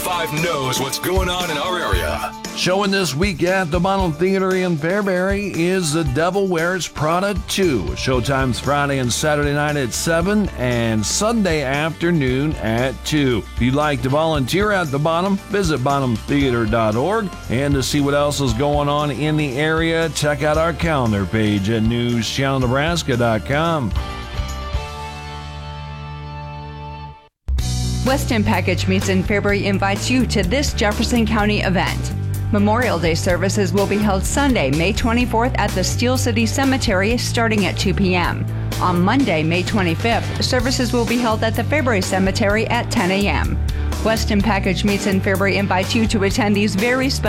95 knows what's going on in our area. Showing this week at the Bonham Theater in Fairbury is The Devil Wears Prada 2. Showtime's Friday and Saturday night at 7 and Sunday afternoon at 2. If you'd like to volunteer at the Bonham, visit bonhamtheater.org. And to see what else is going on in the area, check out our calendar page at newschannelnebraska.com. Weston Package Meats in Fairbury invites you to this Jefferson County event. Memorial Day services will be held Sunday, May 24th at the Steel City Cemetery starting at 2 p.m. On Monday, May 25th, services will be held at the Fairbury Cemetery at 10 a.m. Weston Package Meats in Fairbury invites you to attend these very special